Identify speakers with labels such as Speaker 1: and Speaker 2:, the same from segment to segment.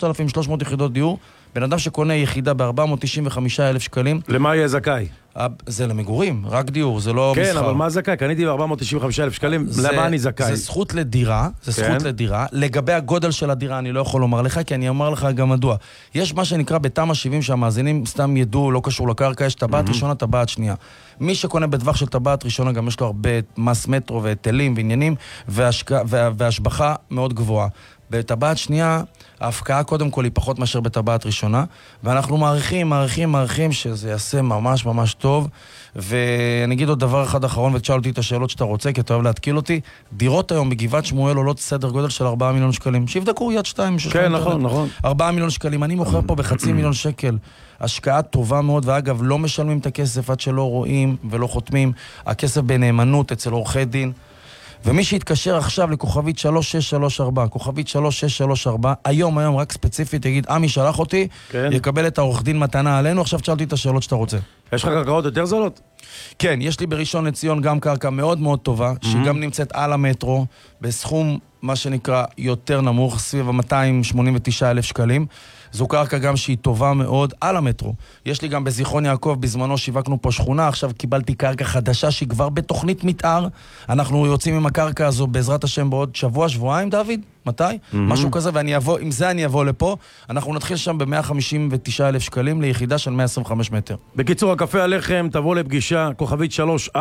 Speaker 1: 3,300 יחידות דיור, בן אדם שקונה יחידה ב-495,000 שקלים.
Speaker 2: למה יהיה זכאי?
Speaker 1: זה למגורים, רק דיור, זה לא מסחר.
Speaker 2: כן, אבל מה זכאי? קניתי ב-495,000 שקלים, למה אני זכאי?
Speaker 1: זה זכות לדירה, זכות לדירה. לגבי הגודל של הדירה אני לא יכול לומר לך, כי אני אומר לך גם מדוע. יש מה שנקרא בתמ"א 70 שהמאזינים סתם ידעו, לא קשור לקרקע, יש טבעת ראשונה, טבעת שנייה. מי שקונה בטווח של טבעת ראשונה גם יש לו הרבה מס מטרו והיטלים ועניינים, והשבחה מאוד גבוהה. בטבעת שנייה, ההפקעה קודם כל היא פחות מאשר בטבעת ראשונה, ואנחנו מעריכים שזה יעשה ממש ממש טוב. ואני אגיד עוד דבר אחד אחרון, ותשאל אותי את השאלות שאתה רוצה, כי אתה אוהב להתקיל אותי. דירות היום בגבעת שמואל עולות סדר גודל של 4 מיליון שקלים. שיבדקו יד 2.
Speaker 2: כן, נכון.
Speaker 1: 4 מיליון שקלים. אני מוכר פה בחצי מיליון שקל. השקעה טובה מאוד, ואגב, לא משלמים את הכסף עד שלא רואים ולא חותמים. הכסף בנאמנות אצל עורכי דין. ומי שיתקשר עכשיו לכוכבית 3634, כוכבית 3634, היום, רק ספציפית, יגיד, עמי שלח אותי, יקבל את העורך דין מתנה עלינו, עכשיו תשאל אותי את השאלות שאתה רוצה.
Speaker 2: יש לך קרקעות יותר זולות?
Speaker 1: כן, יש לי בראשון לציון גם קרקע מאוד מאוד טובה, שהיא גם נמצאת על המטרו, בסכום, מה שנקרא, יותר נמוך, סביב 289,000 שקלים. זו קרקע גם שהיא טובה מאוד על המטרו. יש לי גם בזיכרון יעקב, בזמנו שיווקנו פה שכונה, עכשיו קיבלתי קרקע חדשה שהיא כבר בתוכנית מתאר. אנחנו יוצאים עם הקרקע הזו בעזרת השם בעוד שבוע, שבועיים, דוד? מתי? משהו כזה, עם זה אני אבוא לפה. אנחנו נתחיל שם ב-159,000 שקלים ליחידה של 125 מטר.
Speaker 2: בקיצור, הקפה הלחם, תבוא לפגישה, כוכבית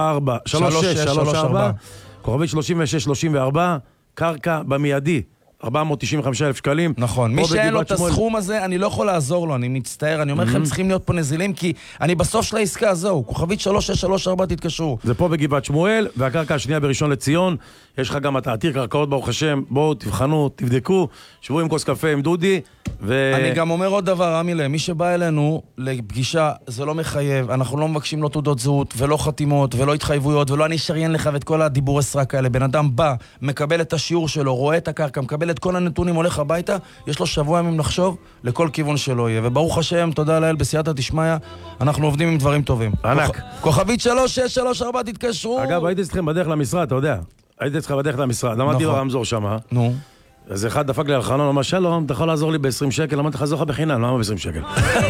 Speaker 2: 3634, כוכבית 3634, קרקע במיידי. 495,000 שקלים.
Speaker 1: נכון, מי שאין לו את הסכום הזה, אני לא יכול לעזור לו, אני מצטער, אני אומר לכם, צריכים להיות פה נזילים, כי אני בסוף של העסקה, זהו, כוכבית 3634 תתקשרו.
Speaker 2: זה פה בגבעת שמואל, והקרקע השנייה בראשון לציון, יש לך גם עתיר קרקעות ברוך השם, בואו, תבחנו, תבדקו, שבו עם כוס קפה עם דודי,
Speaker 1: אני גם אומר עוד דבר, עמילה, מי שבא אלינו לפגישה, זה לא מחייב, אנחנו לא מבקשים לו תעודות זהות, ולא חתימות, ולא התחייבויות, ולא אני שריין לך ואת כל הדיבורי סרק האלה. בן אדם בא, מקבל את השיעור שלו, רואה את הקרקע, מקבל את כל הנתונים, הולך הביתה, יש לו שבוע ימים לחשוב לכל כיוון שלו יהיה. וברוך השם, תודה לאל, בסייעתא דשמיא, אנחנו עובדים עם דברים טובים.
Speaker 2: ענק.
Speaker 1: כוכבית 3634 תתקשרו.
Speaker 2: אגב, הייתי אצלכם בדרך למשרד, אתה יודע. הייתי אצלך בדרך למשרד, למדתי ברמזור שמה.
Speaker 1: נו.
Speaker 2: אז אחד דפק לי על חלון, אמר, שלום, אתה יכול לעזור לי ב-20 שקל? אמרתי לך, זוכה בחינם, למה ב-20 שקל?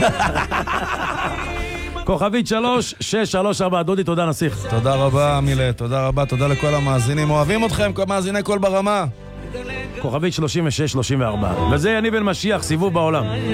Speaker 2: כוכבית 3634, דודי, תודה נסיך.
Speaker 1: תודה רבה, מילה, תודה רבה, תודה לכל המאזינים. אוהבים אתכם, כל מאזיני כל ברמה.
Speaker 2: כוכבית 3634. וזה יניב בן משיח, סיבוב בעולם.